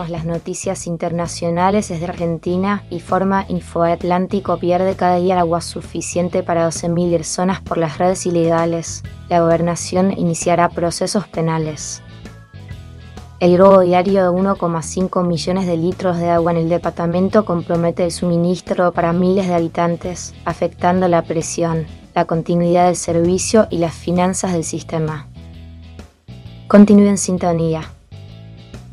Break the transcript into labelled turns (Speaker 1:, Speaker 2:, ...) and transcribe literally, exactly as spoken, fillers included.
Speaker 1: seguimos las noticias internacionales desde Argentina y Forma Infoatlántico pierde cada día el agua suficiente para doce mil personas por las redes ilegales. La gobernación iniciará procesos penales. El robo diario de uno coma cinco millones de litros de agua en el departamento compromete el suministro para miles de habitantes, afectando la presión, la continuidad del servicio y las finanzas del sistema. Continúe en sintonía.